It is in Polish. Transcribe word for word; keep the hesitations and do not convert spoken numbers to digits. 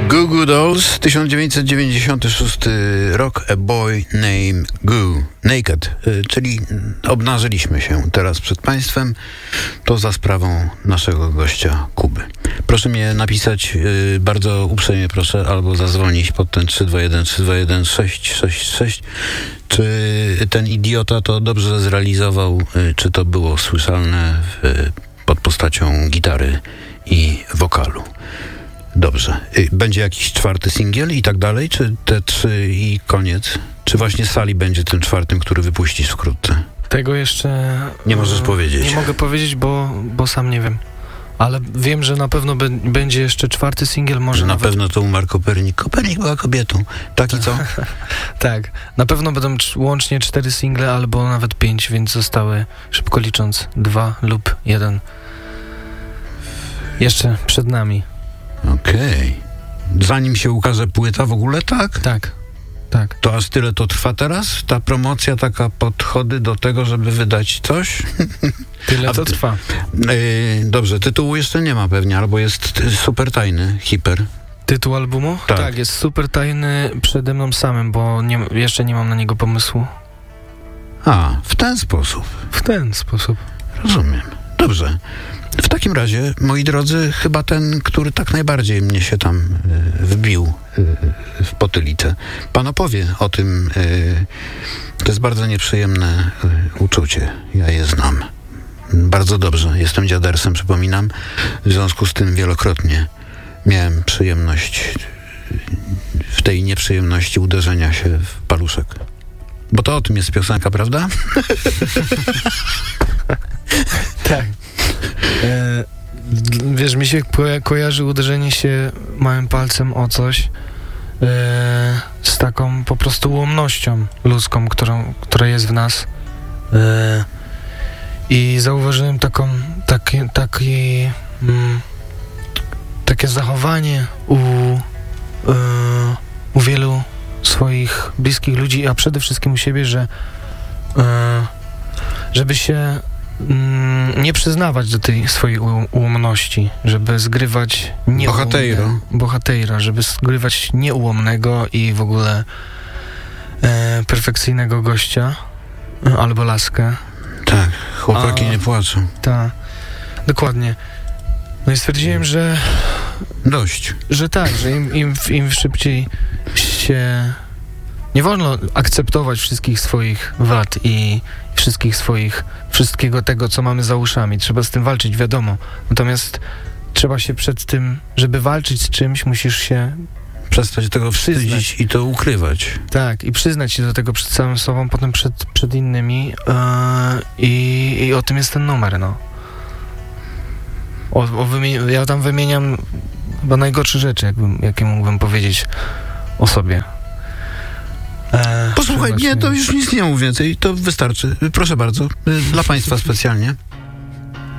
Goo Goo Dolls, tysiąc dziewięćset dziewięćdziesiąty szósty rok, A Boy Named Goo, Naked, czyli obnażyliśmy się teraz przed państwem, to za sprawą naszego gościa Kuby. Proszę mnie napisać, bardzo uprzejmie proszę, albo zadzwonić pod ten trzy dwa jeden trzy dwa jeden sześć sześć sześć, czy ten idiota to dobrze zrealizował, czy to było słyszalne w, pod postacią gitary i wokalu. Dobrze. Będzie jakiś czwarty singiel i tak dalej? Czy te trzy i koniec? Czy właśnie Sally będzie tym czwartym, który wypuścisz wkrótce? Tego jeszcze... Nie możesz powiedzieć. Nie mogę powiedzieć, bo, bo sam nie wiem. Ale wiem, że na pewno be, będzie jeszcze czwarty singiel, może Na nawet... pewno to umarł Kopernik. Kopernik była kobietą. Tak i co? Tak. Na pewno będą łącznie cztery single, albo nawet pięć, więc zostały, szybko licząc, dwa lub jeden. Jeszcze przed nami. Okej. Okay. Zanim się ukaże płyta w ogóle, tak? Tak, tak. To aż tyle to trwa teraz? Ta promocja, taka podchody do tego, żeby wydać coś? Tyle to ty, trwa. Yy, dobrze, tytułu jeszcze nie ma pewnie, albo jest super tajny, hiper. Tytuł albumu? Tak. Tak, jest super tajny przede mną samym, bo nie, jeszcze nie mam na niego pomysłu. A, w ten sposób. W ten sposób. Rozumiem. Dobrze. W takim razie, moi drodzy, chyba ten, który tak najbardziej mnie się tam y, wbił y, w potylicę. Pan opowie o tym. Y, to jest bardzo nieprzyjemne y, uczucie. Ja je znam. Bardzo dobrze. Jestem dziadersem, przypominam. W związku z tym wielokrotnie miałem przyjemność y, w tej nieprzyjemności uderzenia się w paluszek. Bo to o tym jest piosenka, prawda? Tak. E, wiesz, mi się ko- kojarzy uderzenie się małym palcem o coś e, z taką po prostu ułomnością ludzką, którą, która jest w nas. E, I zauważyłem taką, taki, taki, mm, takie zachowanie u, e, u wielu swoich bliskich ludzi, a przede wszystkim u siebie, że e, żeby się nie przyznawać do tej swojej ułomności, żeby zgrywać bohatera, bohatera, żeby zgrywać nieułomnego i w ogóle e, perfekcyjnego gościa albo laskę. Tak, chłopaki A, nie płaczą. Tak, dokładnie. No i stwierdziłem, że dość. Że tak, że im, im, im szybciej się... Nie wolno akceptować wszystkich swoich wad i wszystkich swoich, wszystkiego tego, co mamy za uszami. Trzeba z tym walczyć, wiadomo. Natomiast trzeba się przed tym, żeby walczyć z czymś, musisz się... Przestać tego wstydzić przyznać. I to ukrywać. Tak, i przyznać się do tego przed samym sobą, potem przed, przed innymi yy, i, i o tym jest ten numer, no. O, o wymi- ja tam wymieniam chyba najgorsze rzeczy, jakbym, jakie mógłbym powiedzieć o sobie. E, Posłuchaj, nie, to już nic nie mów więcej, to wystarczy. Proszę bardzo, dla państwa specjalnie.